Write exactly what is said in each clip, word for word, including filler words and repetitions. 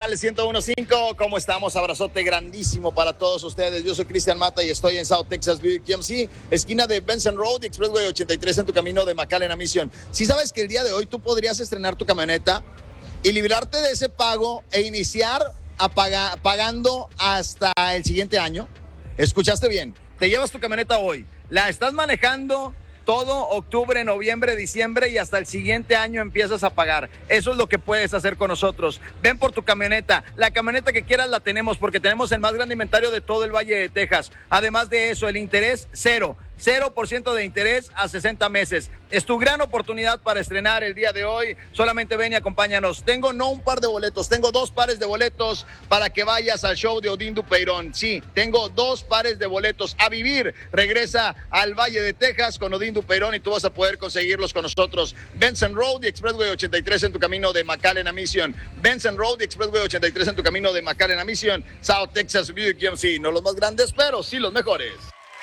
Digital ciento uno punto cinco, ¿cómo estamos? Abrazote grandísimo para todos ustedes. Yo soy Cristian Mata y estoy en South Texas Buick G M C, esquina de Benson Road y Expressway ochenta y tres en tu camino de McAllen a Mission. Si sabes que el día de hoy tú podrías estrenar tu camioneta y librarte de ese pago e iniciar a pagar, pagando hasta el siguiente año. ¿Escuchaste bien? Te llevas tu camioneta hoy, la estás manejando todo octubre, noviembre, diciembre y hasta el siguiente año empiezas a pagar. Eso es lo que puedes hacer con nosotros. Ven por tu camioneta. La camioneta que quieras la tenemos porque tenemos el más grande inventario de todo el Valle de Texas. Además de eso, el interés cero. cero por ciento de interés a sesenta meses. Es tu gran oportunidad para estrenar el día de hoy. Solamente ven y acompáñanos. Tengo no un par de boletos, tengo dos pares de boletos para que vayas al show de Odín Dupeirón. Sí, tengo dos pares de boletos. A vivir, regresa al Valle de Texas con Odín Dupeirón y tú vas a poder conseguirlos con nosotros. Benson Road y Expressway ochenta y tres en tu camino de McAllen a Mission. Benson Road y Expressway ochenta y tres en tu camino de McAllen a Mission. South Texas Buick G M C. No los más grandes, pero sí los mejores.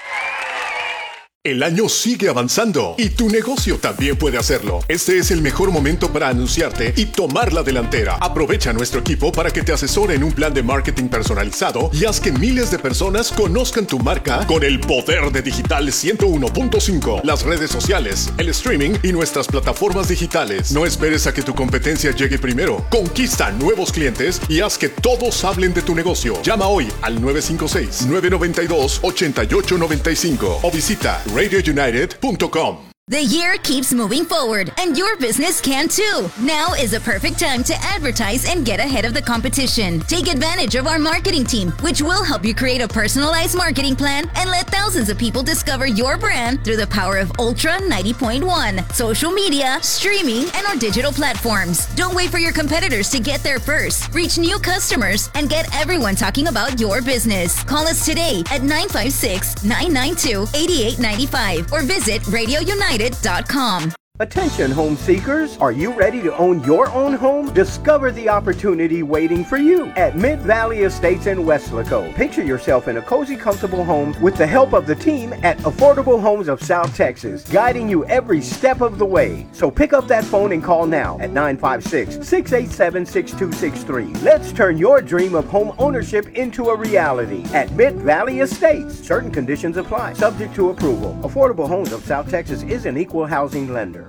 El año sigue avanzando y tu negocio también puede hacerlo. Este es el mejor momento para anunciarte y tomar la delantera. Aprovecha a nuestro equipo para que te asesore en un plan de marketing personalizado y haz que miles de personas conozcan tu marca con el poder de Digital ciento uno punto cinco, las redes sociales, el streaming y nuestras plataformas digitales. No esperes a que tu competencia llegue primero. Conquista nuevos clientes y haz que todos hablen de tu negocio. Llama hoy al nueve cinco seis, nueve nueve dos, ocho ocho nueve cinco o visita radio united punto com. The year keeps moving forward, and your business can too. Now is a perfect time to advertise and get ahead of the competition. Take advantage of our marketing team, which will help you create a personalized marketing plan and let thousands of people discover your brand through the power of Ultra ninety point one, social media, streaming, and our digital platforms. Don't wait for your competitors to get there first. Reach new customers and get everyone talking about your business. Call us today at nine five six, nine nine two, eight eight nine five or visit radio united dot com. Attention home seekers, are you ready to own your own home? Discover the opportunity waiting for you at Mid-Valley Estates in Weslaco. Picture yourself in a cozy, comfortable home with the help of the team at Affordable Homes of South Texas, guiding you every step of the way. So pick up that phone and call now at nine five six, six eight seven, six two six three. Let's turn your dream of home ownership into a reality at Mid-Valley Estates. Certain conditions apply, subject to approval. Affordable Homes of South Texas is an equal housing lender.